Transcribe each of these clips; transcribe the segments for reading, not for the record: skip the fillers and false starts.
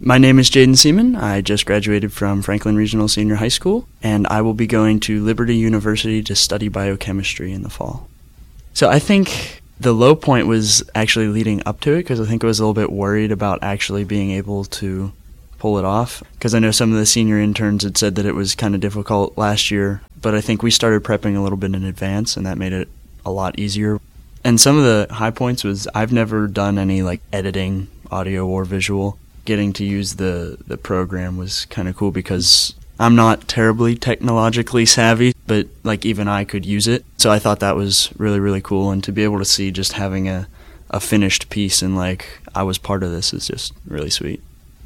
My name is Jaden Seaman. I just graduated from Franklin Regional Senior High School, and I will be going to Liberty University to study biochemistry in the fall. So I think the low point was actually leading up to it, because I think I was a little bit worried about actually being able to pull it off, because I know some of the senior interns had said that it was kind of difficult last year, but I think we started prepping a little bit in advance, and that made it a lot easier. And some of the high points was I've never done any editing, audio or visual. Getting to use the program was kind of cool because I'm not terribly technologically savvy, but even I could use it. So I thought that was really, really cool. And to be able to see just having a finished piece and I was part of this is just really sweet.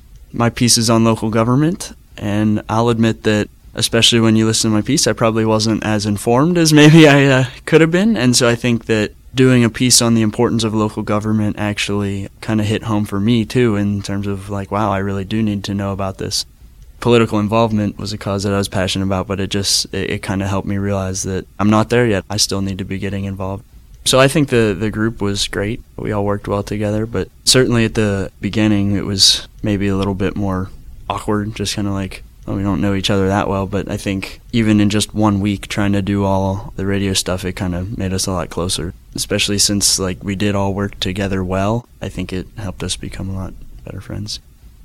My piece is on local government, and I'll admit that especially when you listen to my piece, I probably wasn't as informed as maybe I could have been. And so I think that doing a piece on the importance of local government actually kind of hit home for me too, in terms of wow, I really do need to know about this. Political involvement was a cause that I was passionate about, but it kind of helped me realize that I'm not there yet. I still need to be getting involved. So I think the group was great. We all worked well together, but certainly at the beginning it was maybe a little bit more awkward, just kind of we don't know each other that well, but I think even in just 1 week trying to do all the radio stuff, it kind of made us a lot closer, especially since we did all work together well. I think it helped us become a lot better friends.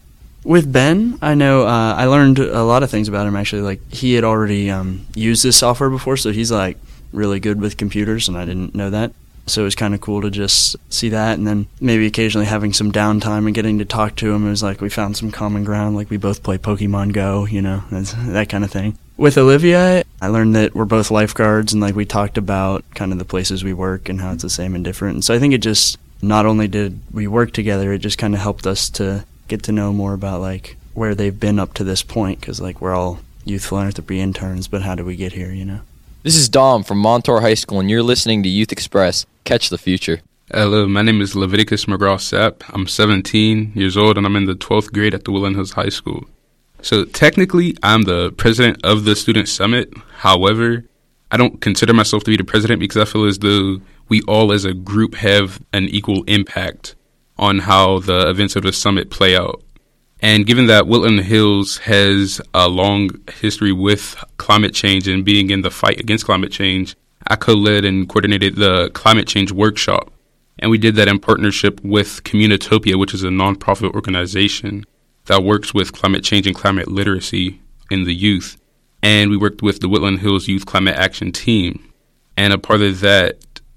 With Ben, I know I learned a lot of things about him actually. He had already used this software before, so he's really good with computers, and I didn't know that. So it was kind of cool to just see that, and then maybe occasionally having some downtime and getting to talk to him. It was we found some common ground, we both play Pokemon Go, that kind of thing. With Olivia, I learned that we're both lifeguards, and we talked about kind of the places we work and how it's the same and different. And so I think it just, not only did we work together, it just kind of helped us to get to know more about where they've been up to this point, because we're all youth philanthropy interns, but how did we get here, This is Dom from Montour High School, and you're listening to Youth Express. Catch the future. Hello, my name is Leviticus McGraw-Sapp. I'm 17 years old, and I'm in the 12th grade at the Woodland Hills High School. So technically, I'm the president of the Student Summit. However, I don't consider myself to be the president because I feel as though we all as a group have an equal impact on how the events of the summit play out. And given that Woodland Hills has a long history with climate change and being in the fight against climate change, I co-led and coordinated the climate change workshop. And we did that in partnership with Communitopia, which is a nonprofit organization that works with climate change and climate literacy in the youth. And we worked with the Woodland Hills Youth Climate Action Team. And a part of that,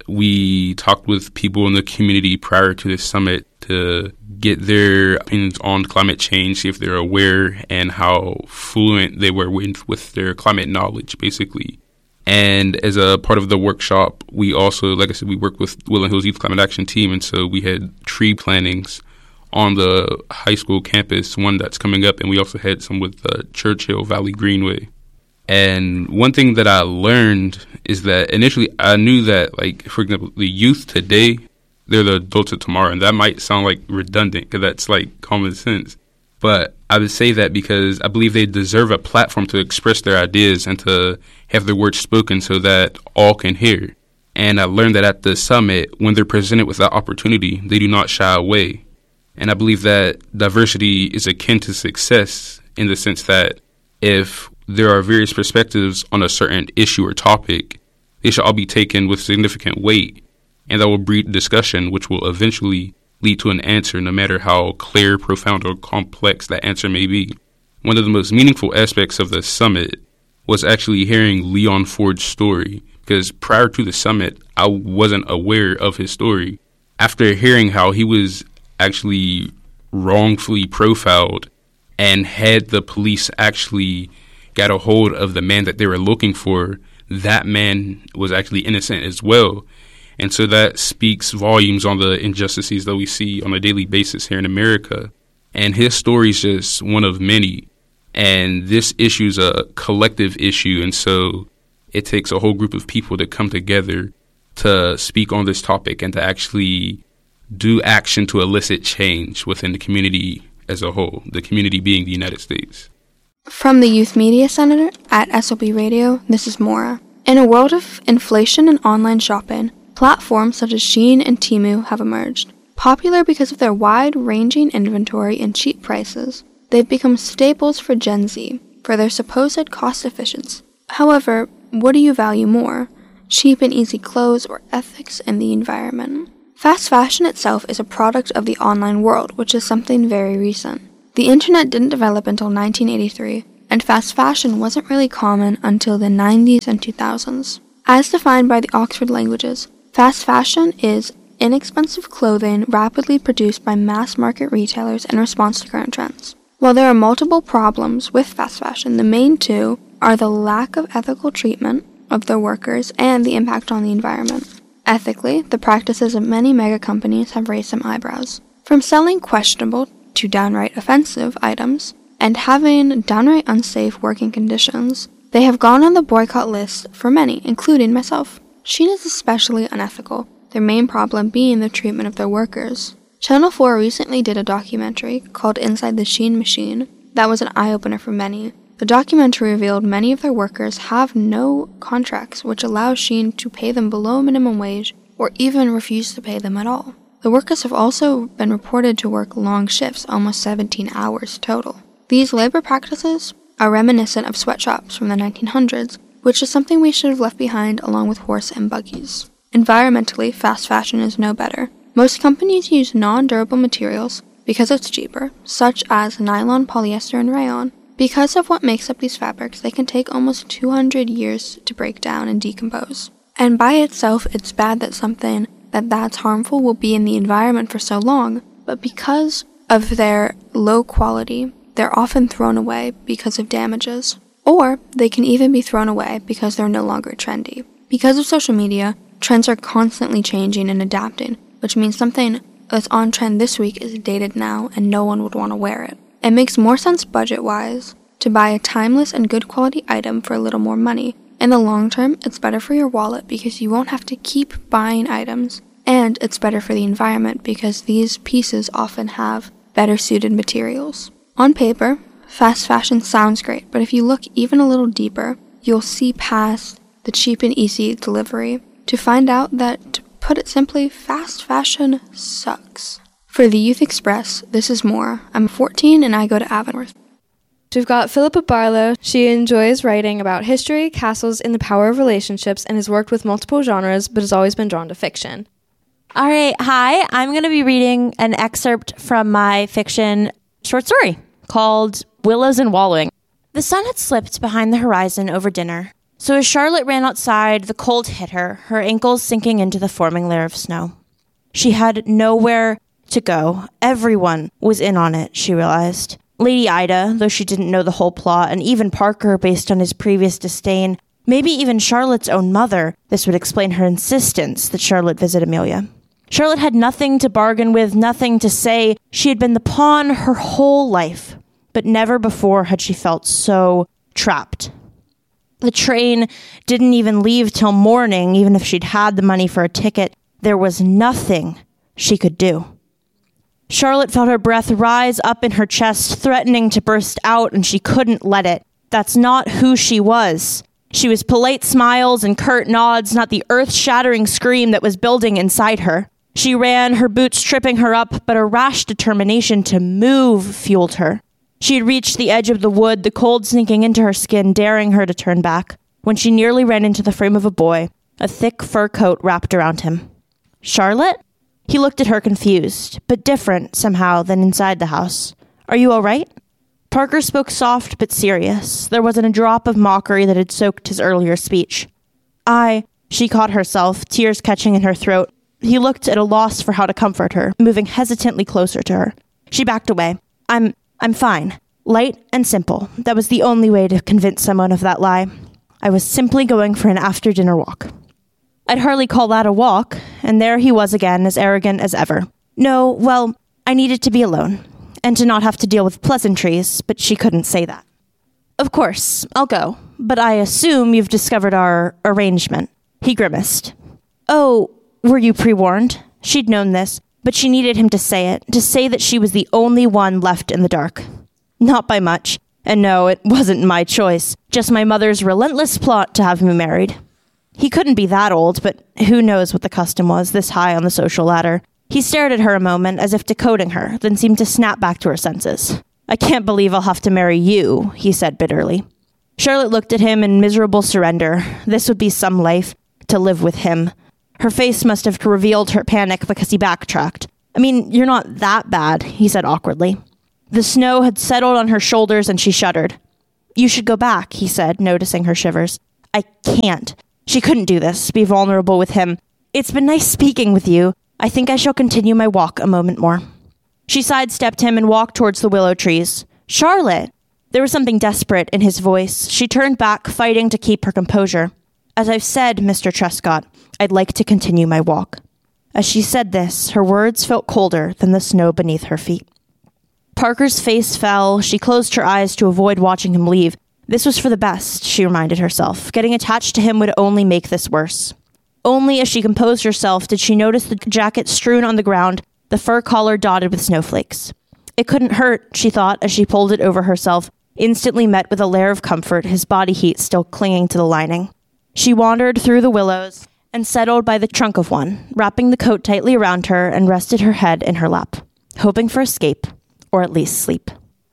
we talked with people in the community prior to the summit to get their opinions on climate change, see if they're aware and how fluent they were with their climate knowledge, basically. And as a part of the workshop, we also, like I said, we worked with Woodland Hills Youth Climate Action Team, and so we had tree plantings on the high school campus, one that's coming up, and we also had some with Churchill Valley Greenway. And one thing that I learned is that initially I knew that, for example, the youth today, they're the adults of tomorrow, and that might sound redundant because that's common sense. But I would say that because I believe they deserve a platform to express their ideas and to have their words spoken so that all can hear. And I learned that at the summit, when they're presented with that opportunity, they do not shy away. And I believe that diversity is akin to success in the sense that if there are various perspectives on a certain issue or topic, they should all be taken with significant weight, and that will breed discussion, which will eventually lead to an answer, no matter how clear, profound, or complex that answer may be. One of the most meaningful aspects of the summit was actually hearing Leon Ford's story, because prior to the summit, I wasn't aware of his story. After hearing how he was actually wrongfully profiled and had the police actually got a hold of the man that they were looking for, that man was actually innocent as well. And so that speaks volumes on the injustices that we see on a daily basis here in America. And his story is just one of many. And this issue is a collective issue. And so it takes a whole group of people to come together to speak on this topic and to actually do action to elicit change within the community as a whole, the community being the United States. From the Youth Media Center at SOB Radio, this is Maura. In a world of inflation and online shopping, platforms such as Shein and Temu have emerged. Popular because of their wide-ranging inventory and cheap prices, they've become staples for Gen Z for their supposed cost efficiency. However, what do you value more? Cheap and easy clothes or ethics and the environment? Fast fashion itself is a product of the online world, which is something very recent. The internet didn't develop until 1983, and fast fashion wasn't really common until the 90s and 2000s. As defined by the Oxford Languages, fast fashion is inexpensive clothing rapidly produced by mass-market retailers in response to current trends. While there are multiple problems with fast fashion, the main two are the lack of ethical treatment of their workers and the impact on the environment. Ethically, the practices of many mega companies have raised some eyebrows. From selling questionable to downright offensive items, and having downright unsafe working conditions, they have gone on the boycott list for many, including myself. Shein is especially unethical, their main problem being the treatment of their workers. Channel 4 recently did a documentary called Inside the Shein Machine that was an eye-opener for many. The documentary revealed many of their workers have no contracts, which allows Shein to pay them below minimum wage or even refuse to pay them at all. The workers have also been reported to work long shifts, almost 17 hours total. These labor practices are reminiscent of sweatshops from the 1900s, which is something we should have left behind along with horse and buggies. Environmentally, fast fashion is no better. Most companies use non-durable materials because it's cheaper, such as nylon, polyester, and rayon. Because of what makes up these fabrics, they can take almost 200 years to break down and decompose. And by itself, it's bad that something that's harmful will be in the environment for so long, but because of their low quality, they're often thrown away because of damages. Or they can even be thrown away because they're no longer trendy. Because of social media, trends are constantly changing and adapting, which means something that's on trend this week is dated now and no one would want to wear it. It makes more sense budget-wise to buy a timeless and good quality item for a little more money. In the long term, it's better for your wallet because you won't have to keep buying items, and it's better for the environment because these pieces often have better suited materials. On paper, fast fashion sounds great, but if you look even a little deeper, you'll see past the cheap and easy delivery to find out that, to put it simply, fast fashion sucks. For the Youth Express, this is Maura. I'm 14 and I go to Avonworth. We've got Philippa Barlow. She enjoys writing about history, castles, and the power of relationships, and has worked with multiple genres, but has always been drawn to fiction. All right, hi. I'm going to be reading an excerpt from my fiction short story called Willows and Wallowing. The sun had slipped behind the horizon over dinner, so as Charlotte ran outside, the cold hit her, her ankles sinking into the forming layer of snow. She had nowhere to go. Everyone was in on it, she realized. Lady Ida, though she didn't know the whole plot, and even Parker based on his previous disdain, maybe even Charlotte's own mother. This would explain her insistence that Charlotte visit Amelia. Charlotte had nothing to bargain with, nothing to say. She had been the pawn her whole life, but never before had she felt so trapped. The train didn't even leave till morning, even if she'd had the money for a ticket. There was nothing she could do. Charlotte felt her breath rise up in her chest, threatening to burst out, and she couldn't let it. That's not who she was. She was polite smiles and curt nods, not the earth-shattering scream that was building inside her. She ran, her boots tripping her up, but a rash determination to move fueled her. She had reached the edge of the wood, the cold sinking into her skin, daring her to turn back, when she nearly ran into the frame of a boy, a thick fur coat wrapped around him. Charlotte? He looked at her confused, but different, somehow, than inside the house. Are you all right? Parker spoke soft but serious. There wasn't a drop of mockery that had soaked his earlier speech. She caught herself, tears catching in her throat. He looked at a loss for how to comfort her, moving hesitantly closer to her. She backed away. I'm fine. Light and simple. That was the only way to convince someone of that lie. I was simply going for an after-dinner walk. I'd hardly call that a walk, and there he was again, as arrogant as ever. No, well, I needed to be alone, and to not have to deal with pleasantries, but she couldn't say that. Of course, I'll go, but I assume you've discovered our arrangement. He grimaced. Oh, were you pre-warned? She'd known this, but she needed him to say that she was the only one left in the dark. Not by much, and no, it wasn't my choice, just my mother's relentless plot to have me married. He couldn't be that old, but who knows what the custom was this high on the social ladder. He stared at her a moment as if decoding her, then seemed to snap back to her senses. "I can't believe I'll have to marry you," he said bitterly. Charlotte looked at him in miserable surrender. This would be some life, to live with him. Her face must have revealed her panic because he backtracked. "I mean, you're not that bad," he said awkwardly. The snow had settled on her shoulders and she shuddered. "You should go back," he said, noticing her shivers. "I can't." She couldn't do this, be vulnerable with him. "It's been nice speaking with you. I think I shall continue my walk a moment more." She sidestepped him and walked towards the willow trees. "Charlotte!" There was something desperate in his voice. She turned back, fighting to keep her composure. "As I've said, Mr. Trescott, I'd like to continue my walk." As she said this, her words felt colder than the snow beneath her feet. Parker's face fell. She closed her eyes to avoid watching him leave. This was for the best, she reminded herself. Getting attached to him would only make this worse. Only as she composed herself did she notice the jacket strewn on the ground, the fur collar dotted with snowflakes. It couldn't hurt, she thought, as she pulled it over herself, instantly met with a layer of comfort, his body heat still clinging to the lining. She wandered through the willows and settled by the trunk of one, wrapping the coat tightly around her and rested her head in her lap, hoping for escape, or at least sleep.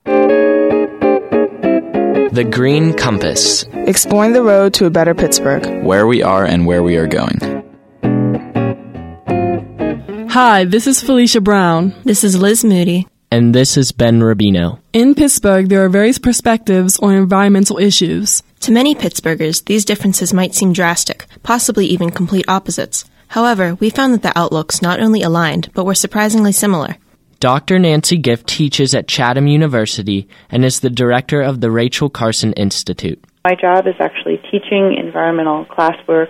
The Green Compass. Exploring the road to a better Pittsburgh. Where we are and where we are going. Hi, this is Felicia Brown. This is Liz Moody. And this is Ben Rubino. In Pittsburgh, there are various perspectives on environmental issues. To many Pittsburghers, these differences might seem drastic, possibly even complete opposites. However, we found that the outlooks not only aligned, but were surprisingly similar. Dr. Nancy Gift teaches at Chatham University and is the director of the Rachel Carson Institute. My job is actually teaching environmental classwork.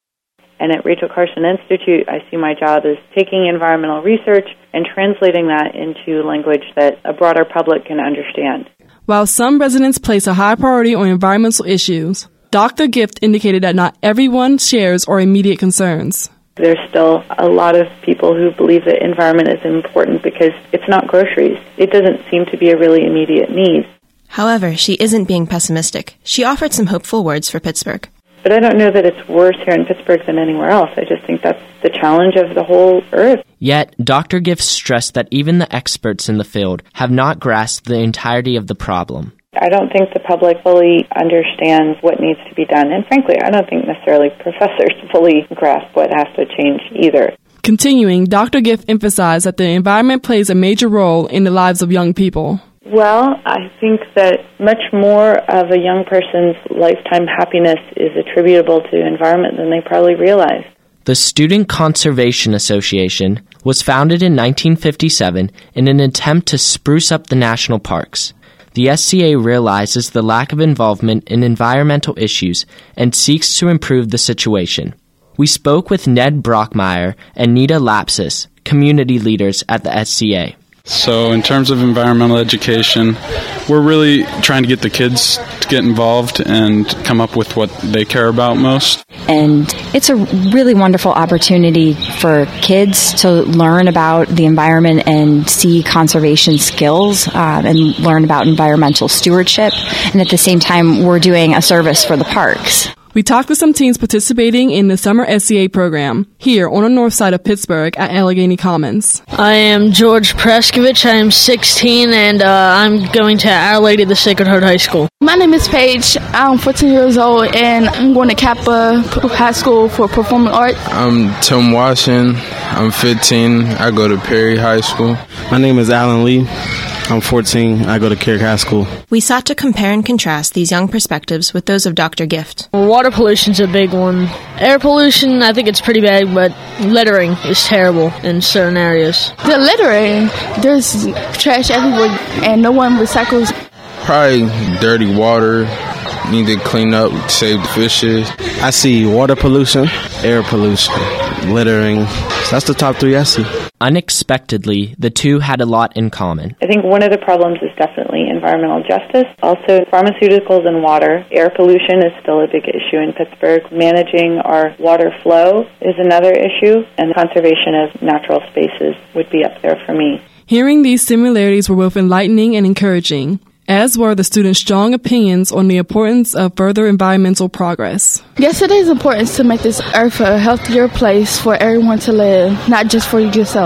And at Rachel Carson Institute, I see my job as taking environmental research and translating that into language that a broader public can understand. While some residents place a high priority on environmental issues, Dr. Gift indicated that not everyone shares our immediate concerns. There's still a lot of people who believe that environment is important because it's not groceries. It doesn't seem to be a really immediate need. However, she isn't being pessimistic. She offered some hopeful words for Pittsburgh. But I don't know that it's worse here in Pittsburgh than anywhere else. I just think that's the challenge of the whole earth. Yet, Dr. Gift stressed that even the experts in the field have not grasped the entirety of the problem. I don't think the public fully understands what needs to be done. And frankly, I don't think necessarily professors fully grasp what has to change either. Continuing, Dr. Gift emphasized that the environment plays a major role in the lives of young people. Well, I think that much more of a young person's lifetime happiness is attributable to environment than they probably realize. The Student Conservation Association was founded in 1957 in an attempt to spruce up the national parks. The SCA realizes the lack of involvement in environmental issues and seeks to improve the situation. We spoke with Ned Brockmeyer and Nita Lapsis, community leaders at the SCA. So in terms of environmental education, we're really trying to get the kids to get involved and come up with what they care about most. And it's a really wonderful opportunity for kids to learn about the environment and see conservation skills and learn about environmental stewardship. And at the same time, we're doing a service for the parks. We talked with some teens participating in the summer SCA program here on the north side of Pittsburgh at Allegheny Commons. I am George Preskovich. I am 16 and I'm going to Our Lady of the Sacred Heart High School. My name is Paige. I'm 14 years old and I'm going to Kappa High School for Performing Arts. I'm Tim Washington. I'm 15. I go to Perry High School. My name is Alan Lee. I'm 14. I go to Carrick High School. We sought to compare and contrast these young perspectives with those of Dr. Gift. Water pollution's a big one. Air pollution, I think it's pretty bad, but littering is terrible in certain areas. The littering, there's trash everywhere and no one recycles. Probably dirty water. Need to clean up, save the fishes. I see water pollution, air pollution, littering. So that's the top three I see. Unexpectedly, the two had a lot in common. I think one of the problems is definitely environmental justice. Also, pharmaceuticals and water. Air pollution is still a big issue in Pittsburgh. Managing our water flow is another issue, and conservation of natural spaces would be up there for me. Hearing these similarities were both enlightening and encouraging, as were the students' strong opinions on the importance of further environmental progress. Yes, it is important to make this earth a healthier place for everyone to live, not just for yourself.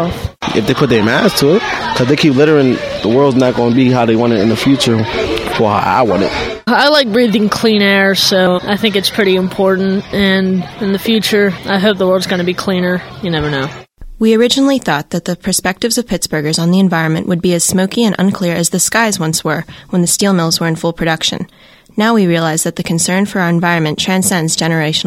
if they put their minds to it. Because they keep littering, the world's not going to be how they want it in the future or how I want it. I like breathing clean air, so I think it's pretty important. And in the future, I hope the world's going to be cleaner. You never know. We originally thought that the perspectives of Pittsburghers on the environment would be as smoky and unclear as the skies once were when the steel mills were in full production. Now we realize that the concern for our environment transcends generational